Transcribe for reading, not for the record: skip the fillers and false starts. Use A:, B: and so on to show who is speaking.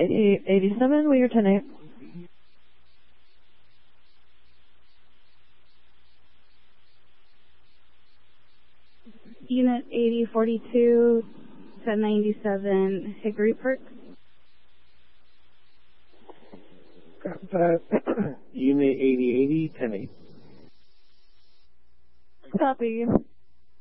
A: 8087, will your 10-8?
B: Unit 8042, 1097, Hickory Park.
C: Got that. Unit 8080, 10-8.
A: Copy.